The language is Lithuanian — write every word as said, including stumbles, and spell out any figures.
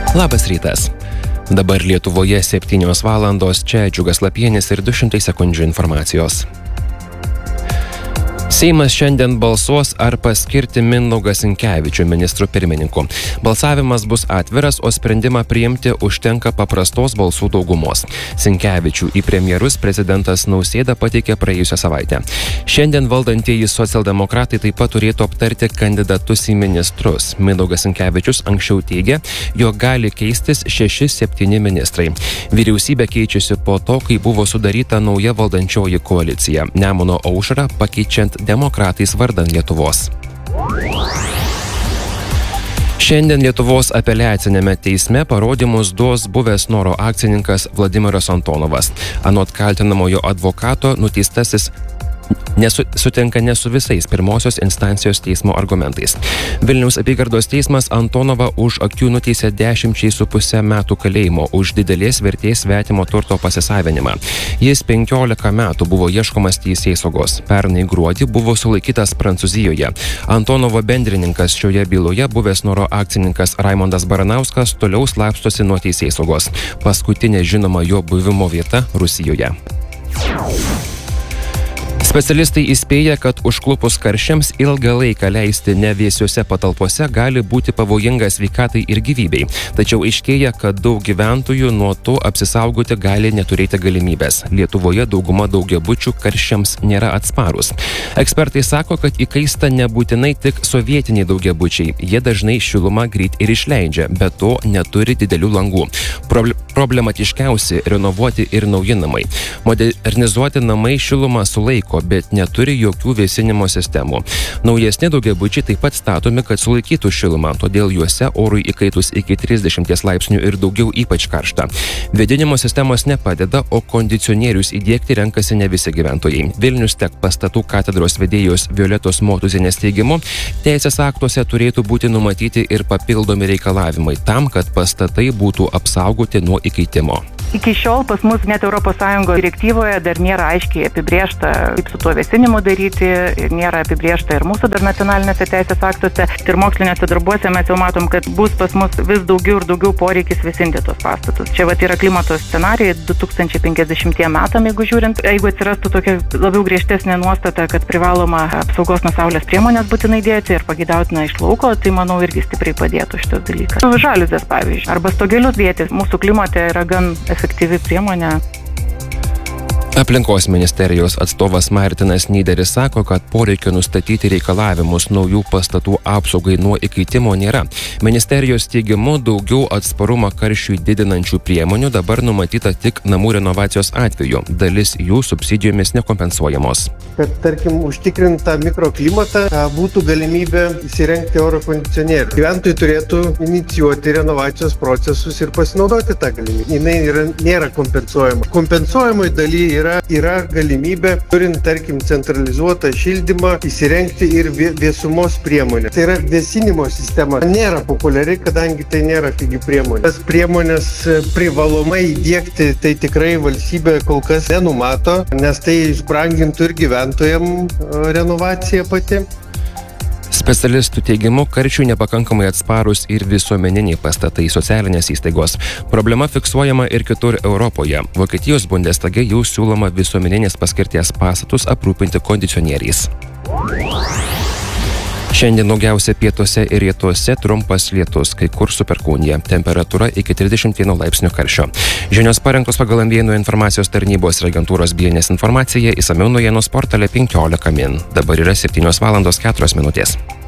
Labas rytas. Dabar Lietuvoje septynios valandos, čia Džiugas Lapienis ir du šimtai sekundžių informacijos. Seimas šiandien balsuos, ar paskirti Mindaugą Sinkevičių ministru pirmininku. Balsavimas bus atviras, o sprendimą priimti užtenka paprastos balsų daugumos. Sinkevičių į premjerus prezidentas Nausėda pateikė praėjusią savaitę. Šiandien valdantieji socialdemokratai taip pat turėtų aptarti kandidatus į ministrus. Mindaugas Sinkevičius anksčiau teigė, jog gali keistis šeši septyni ministrai. Vyriausybė keičiasi po to, kai buvo sudaryta nauja valdančioji koalicija. Nemuno aušrą pakeičiant demokratais vardan Lietuvos. Šiandien Lietuvos apeliaciniame teisme parodymus duos buvęs Noro akcininkas Vladimiras Antonovas. Anot kaltinamojo advokato, nuteistasis Nesu, sutinka ne su visais pirmosios instancijos teismo argumentais. Vilniaus apygardos teismas Antonovą už akių nuteisė dešimčiai su pusę metų kalėjimo už didelės vertės svetimo turto pasisavinimą. Jis penkiolika metų buvo ieškomas teisėsaugos. Pernai gruodį buvo sulaikytas Prancūzijoje. Antonovo bendrininkas šioje byloje buvęs Noro akcininkas Raimondas Baranauskas toliau slapstosi nuo teisėsaugos. Paskutinė žinoma jo buvimo vieta Rusijoje. Specialistai įspėja, kad užklupus karščiams ilgą laiką leisti nevėsiuose patalpose gali būti pavojinga sveikatai ir gyvybei. Tačiau aiškėja, kad daug gyventojų nuo to apsisaugoti gali neturėti galimybės. Lietuvoje dauguma daugiabučių karščiams nėra atsparūs. Ekspertai sako, kad įkaista nebūtinai tik sovietiniai daugiabučiai. Jie dažnai šilumą greit ir išleidžia, bet to neturi didelių langų. Proble- problematiškiausi renovuoti ir nauji namai. Modernizuoti namai šilumą sulaiko, bet neturi jokių vėsinimo sistemų. Naujesni daugiabučiai taip pat statomi, kad sulaikytų šilumą, todėl juose orui įkaitus iki trisdešimties laipsnių ir daugiau ypač karšta. Vėdinimo sistemos nepadeda, o kondicionierius įdiegti renkasi ne visi gyventojai. Vilnius Tech pastatų katedros vedėjos Violetos Motuzienės teigimu, teisės aktuose turėtų būti numatyti ir papildomi reikalavimai tam, kad pastatai būtų apsaugoti nuo įkaitimo. Iki šiol pas mus net Europos Sąjungos direktyvoje dar nėra aiškiai apibrėžta, kaip su tuo vėsinimu daryti, ir nėra apibrėžta ir mūsų dar nacionalinėse teisės aktuose. Ir moksliniuose darbuose mes jau matom, kad bus pas mus vis daugiau ir daugiau poreikis vėsinti tos pastatus. Čia vat yra klimato scenarijai du tūkstančiai penkiasdešimtiem metam, jeigu žiūrint, jeigu atsirastų tokia labiau griežtesnė nuostata, kad privaloma apsaugos nuo saulės priemonės būtinai dėti ir pageidautina iš lauko, tai manau irgi stipriai padėtų šitas dalykas. Žaliuzės, pavyzdžiui, arba stogelius dėti. Mūsų klimate yra gan efektyvi priemonė. Aplinkos ministerijos atstovas Martinas Nyderis sako, kad poreikio nustatyti reikalavimus naujų pastatų apsaugai nuo įkaitimo nėra. Ministerijos teigimu daugiau atsparumą karščiui didinančių priemonių dabar numatyta tik namų renovacijos atveju. Dalis jų subsidijomis nekompensuojamos. Kad, tarkim, užtikrintą mikroklimatą būtų galimybė įsirengti oro kondicionierių. Gyventojai turėtų inicijuoti renovacijos procesus ir pasinaudoti tą galimybę. Jis yra, nėra kompensuojama. Kompensuojamai daly yra yra galimybė, turint, tarkim, centralizuotą šildymą, įsirengti ir vėsumos priemonę. Tai yra vėsinimo sistema. Nėra populiari, kadangi tai nėra pigi priemonė. Tas priemonės privalomai įdiegti, tai tikrai valstybė kol kas nenumato, nes tai išbrangintų ir gyventojams renovacija pati. Specialistų teigimu, karščiui nepakankamai atsparūs ir visuomeniniai pastatai, socialinės įstaigos. Problema fiksuojama ir kitur Europoje. Vokietijos Bundestage jau siūloma visuomeninės paskirties pastatus aprūpinti kondicionieriais. Šiandien daugiausia pietuose ir rytuose trumpas lietus, kai kur su perkūnija. Temperatūra iki trisdešimt vieno laipsnio karščio. Žinios parengtos pagal M V N informacijos tarnybos ir agentūros B N S informaciją, išsamiau naujienų portale penkiolika min. Dabar yra septynios valandos keturios minutės.